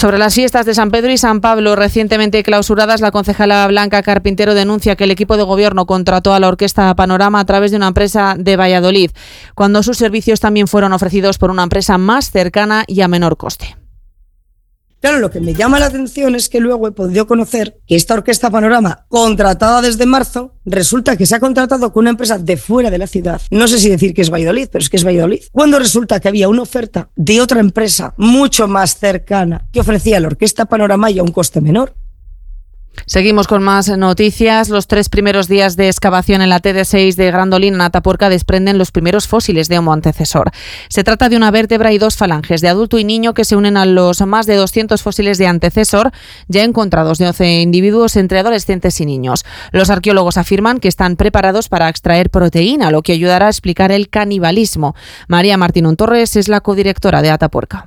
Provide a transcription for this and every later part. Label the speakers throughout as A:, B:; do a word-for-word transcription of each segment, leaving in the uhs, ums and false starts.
A: Sobre las fiestas de San Pedro y San Pablo recientemente clausuradas, la concejala Blanca Carpintero denuncia que el equipo de gobierno contrató a la Orquesta Panorama a través de una empresa de Valladolid, cuando sus servicios también fueron ofrecidos por una empresa más cercana y a menor coste.
B: Claro, lo que me llama la atención es que luego he podido conocer que esta Orquesta Panorama, contratada desde marzo, resulta que se ha contratado con una empresa de fuera de la ciudad. No sé si decir que es Valladolid, pero es que es Valladolid. Cuando resulta que había una oferta de otra empresa mucho más cercana que ofrecía la Orquesta Panorama y a un coste menor.
A: Seguimos con más noticias. Los tres primeros días de excavación en la T D seis de Grandolina, en Atapuerca, desprenden los primeros fósiles de Homo antecesor. Se trata de una vértebra y dos falanges de adulto y niño que se unen a los más de doscientos fósiles de antecesor ya encontrados de once individuos entre adolescentes y niños. Los arqueólogos afirman que están preparados para extraer proteína, lo que ayudará a explicar el canibalismo. María Martínez Torres es la codirectora de Atapuerca.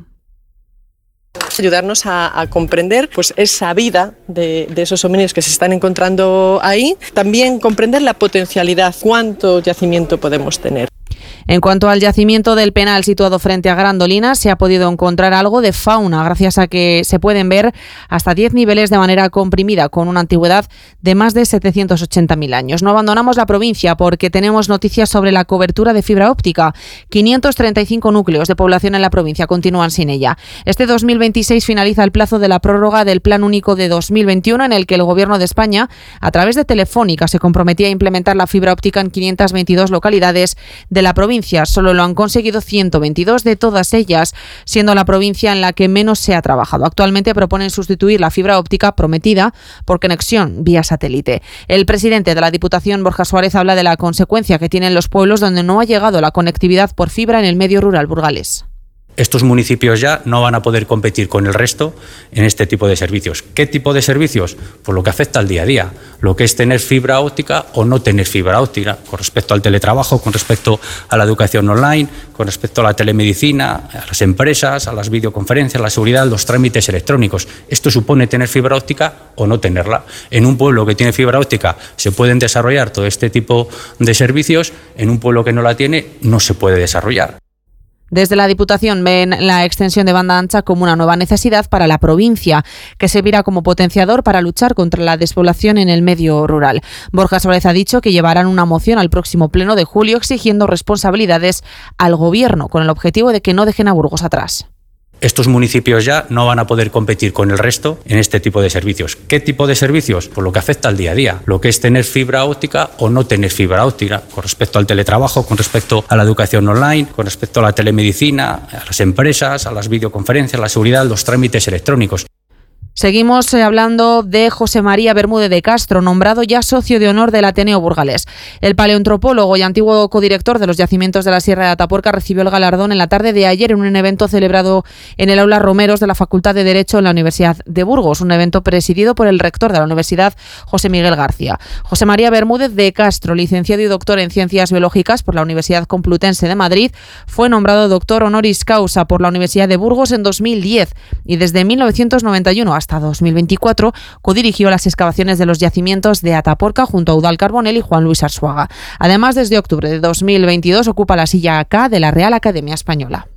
C: Ayudarnos a, a comprender pues, esa vida de, de esos homínidos que se están encontrando ahí. También comprender la potencialidad, cuánto yacimiento podemos tener.
A: En cuanto al yacimiento del Penal situado frente a Grandolina, se ha podido encontrar algo de fauna gracias a que se pueden ver hasta diez niveles de manera comprimida con una antigüedad de más de setecientos ochenta mil años. No abandonamos la provincia porque tenemos noticias sobre la cobertura de fibra óptica. quinientos treinta y cinco núcleos de población en la provincia continúan sin ella. Este dos mil veintiséis finaliza el plazo de la prórroga del Plan Único de dos mil veintiuno, en el que el Gobierno de España, a través de Telefónica, se comprometía a implementar la fibra óptica en quinientas veintidós localidades de la provincia. Solo lo han conseguido ciento veintidós de todas ellas, siendo la provincia en la que menos se ha trabajado. Actualmente proponen sustituir la fibra óptica prometida por conexión vía satélite. El presidente de la Diputación, Borja Suárez, habla de la consecuencia que tienen los pueblos donde no ha llegado la conectividad por fibra en el medio rural burgalés.
D: Estos municipios ya no van a poder competir con el resto en este tipo de servicios. ¿Qué tipo de servicios? Pues lo que afecta al día a día, lo que es tener fibra óptica o no tener fibra óptica, con respecto al teletrabajo, con respecto a la educación online, con respecto a la telemedicina, a las empresas, a las videoconferencias, a la seguridad, los trámites electrónicos. Esto supone tener fibra óptica o no tenerla. En un pueblo que tiene fibra óptica se pueden desarrollar todo este tipo de servicios, en un pueblo que no la tiene no se puede desarrollar.
A: Desde la Diputación ven la extensión de banda ancha como una nueva necesidad para la provincia, que servirá como potenciador para luchar contra la despoblación en el medio rural. Borja Suárez ha dicho que llevarán una moción al próximo pleno de julio exigiendo responsabilidades al Gobierno, con el objetivo de que no dejen a Burgos atrás.
D: Estos municipios ya no van a poder competir con el resto en este tipo de servicios. ¿Qué tipo de servicios? Pues lo que afecta al día a día, lo que es tener fibra óptica o no tener fibra óptica, con respecto al teletrabajo, con respecto a la educación online, con respecto a la telemedicina, a las empresas, a las videoconferencias, a la seguridad, los trámites electrónicos.
A: Seguimos hablando de José María Bermúdez de Castro, nombrado ya socio de honor del Ateneo burgalés. El paleoantropólogo y antiguo codirector de los yacimientos de la Sierra de Atapuerca recibió el galardón en la tarde de ayer en un evento celebrado en el Aula Romeros de la Facultad de Derecho en la Universidad de Burgos, un evento presidido por el rector de la universidad, José Miguel García. José María Bermúdez de Castro, licenciado y doctor en Ciencias Biológicas por la Universidad Complutense de Madrid, fue nombrado doctor honoris causa por la Universidad de Burgos en dos mil diez y desde mil novecientos noventa y uno hasta hasta dos mil veinticuatro codirigió las excavaciones de los yacimientos de Atapuerca junto a Eudald Carbonell y Juan Luis Arzuaga. Además, desde octubre de dos mil veintidós ocupa la silla K de la Real Academia Española.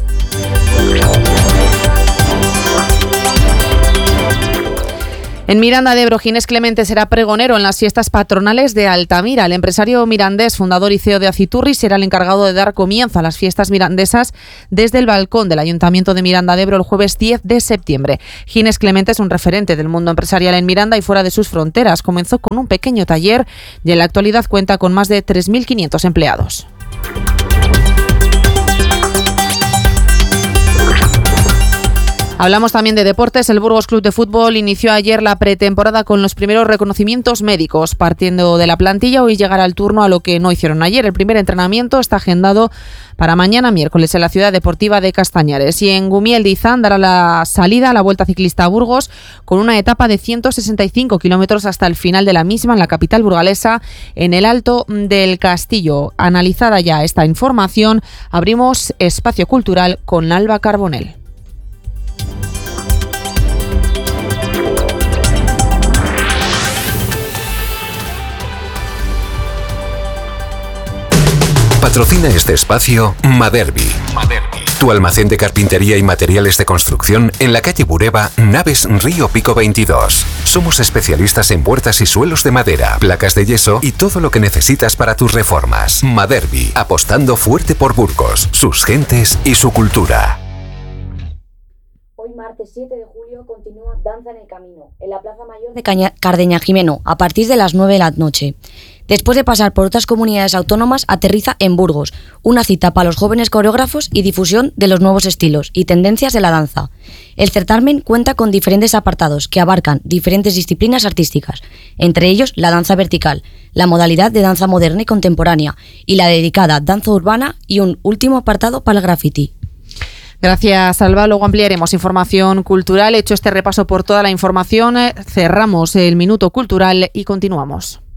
A: En Miranda de Ebro, Ginés Clemente será pregonero en las fiestas patronales de Altamira. El empresario mirandés, fundador y C E O de Aciturri, será el encargado de dar comienzo a las fiestas mirandesas desde el balcón del Ayuntamiento de Miranda de Ebro el jueves diez de septiembre. Ginés Clemente es un referente del mundo empresarial en Miranda y fuera de sus fronteras. Comenzó con un pequeño taller y en la actualidad cuenta con más de tres mil quinientos empleados. Hablamos también de deportes. El Burgos Club de Fútbol inició ayer la pretemporada con los primeros reconocimientos médicos. Partiendo de la plantilla, hoy llegará el turno a lo que no hicieron ayer. El primer entrenamiento está agendado para mañana miércoles en la Ciudad Deportiva de Castañares. Y en Gumiel de Izán dará la salida a la Vuelta Ciclista a Burgos con una etapa de ciento sesenta y cinco kilómetros hasta el final de la misma en la capital burgalesa, en el Alto del Castillo. Analizada ya esta información, abrimos espacio cultural con Alba Carbonell.
E: Patrocina este espacio Maderbi. Maderbi. Tu almacén de carpintería y materiales de construcción en la calle Bureba, Naves Río Pico veintidós. Somos especialistas en puertas y suelos de madera, placas de yeso y todo lo que necesitas para tus reformas. Maderbi, apostando fuerte por Burgos, sus gentes y su cultura.
F: Hoy martes siete de julio continúa Danza en el Camino, en la Plaza Mayor de Caña- Cardeña Jimeno, a partir de las nueve de la noche. Después de pasar por otras comunidades autónomas, aterriza en Burgos, una cita para los jóvenes coreógrafos y difusión de los nuevos estilos y tendencias de la danza. El certamen cuenta con diferentes apartados que abarcan diferentes disciplinas artísticas, entre ellos la danza vertical, la modalidad de danza moderna y contemporánea, y la dedicada danza urbana, y un último apartado para el graffiti.
A: Gracias, Alba. Luego ampliaremos información cultural. Hecho este repaso por toda la información, cerramos el Minuto Cultural y continuamos.